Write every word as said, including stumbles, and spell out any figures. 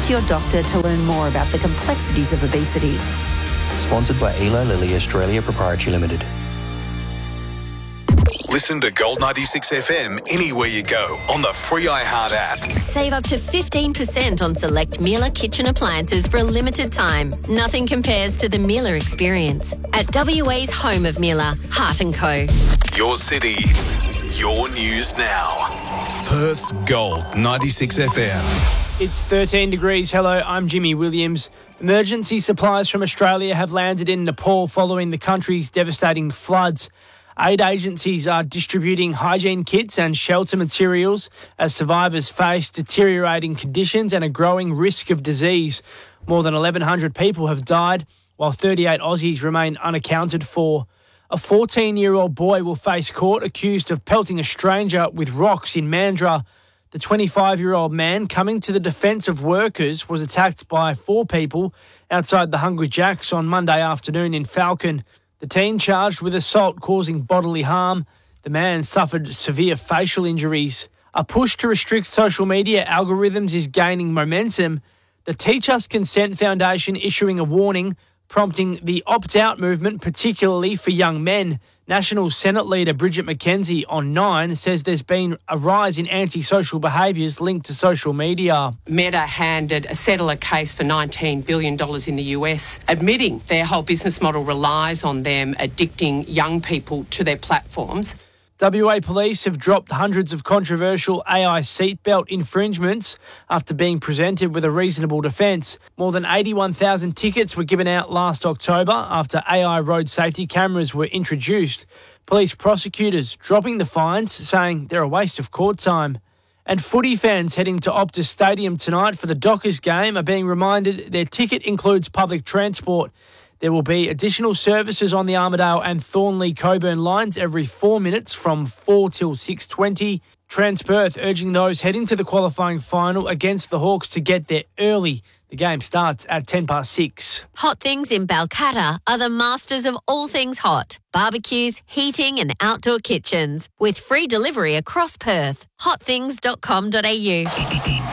to your doctor to learn more about the complexities of obesity. Sponsored by Eli Lilly Australia Proprietary Limited. Listen to Gold ninety-six F M anywhere you go on the free iHeart app. Save up to fifteen percent on select Miele kitchen appliances for a limited time. Nothing compares to the Miele experience at W A's home of Miele, Hart and Co. Your city, your news now. Perth's Gold ninety-six F M. It's thirteen degrees. Hello, I'm Jimmy Williams. Emergency supplies from Australia have landed in Nepal following the country's devastating floods. Aid agencies are distributing hygiene kits and shelter materials as survivors face deteriorating conditions and a growing risk of disease. More than eleven hundred people have died, while thirty-eight Aussies remain unaccounted for. A fourteen-year-old boy will face court accused of pelting a stranger with rocks in Mandurah. The twenty-five-year-old man coming to the defence of workers was attacked by four people outside the Hungry Jack's on Monday afternoon in Falcon. The teen charged with assault causing bodily harm. The man suffered severe facial injuries. A push to restrict social media algorithms is gaining momentum. The Teach Us Consent Foundation issuing a warning, prompting the opt-out movement, particularly for young men. National Senate leader Bridget McKenzie on Nine says there's been a rise in antisocial behaviours linked to social media. Meta handed a settler case for nineteen billion dollars in the U S, admitting their whole business model relies on them addicting young people to their platforms. W A police have dropped hundreds of controversial A I seatbelt infringements after being presented with a reasonable defence. More than eighty-one thousand tickets were given out last October after A I road safety cameras were introduced. Police prosecutors dropping the fines, saying they're a waste of court time. And footy fans heading to Optus Stadium tonight for the Dockers game are being reminded their ticket includes public transport. There will be additional services on the Armidale and Thornley-Coburn lines every four minutes from four till six twenty. Transperth urging those heading to the qualifying final against the Hawks to get there early. The game starts at ten past six. Hot Things in Balcatta are the masters of all things hot. Barbecues, heating and outdoor kitchens with free delivery across Perth. hot things dot com dot a u.